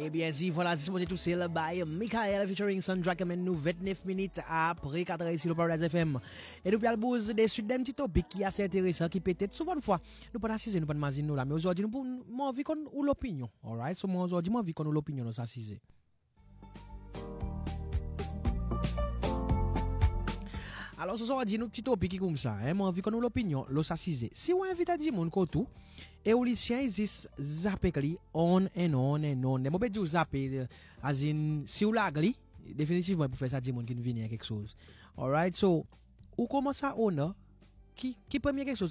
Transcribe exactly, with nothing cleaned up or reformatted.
Eh bien, si, voilà, c'est mon tout seul by Michael featuring Sandra Kamen nous vingt-neuf minutes après quatre heures ici le Paradise F M. Et nous allons poser des suites d'un petit topic qui est assez intéressant, qui peut-être souvent une fois, nous pas d'assiser, nous pas de mazine nous là, mais aujourd'hui, nous avons envie qu'on ou l'opinion. Alright? So, moi, aujourd'hui, moi, envie qu'on ou l'opinion, nous s'assiser. Alors, ce soir, dit nous petit topic comme ça, hein, moi, envie qu'on ou l'opinion, nous s'assiser. Si on invite à dire mon kotou, et au lycée, ils zappent on and on and on. Mais je zappé, as in, si vous l'agli, définitivement, pour faire ça, dire qu'il vient quelque chose. Alright, so, ou comment ça, on a, qui, qui premier quelque chose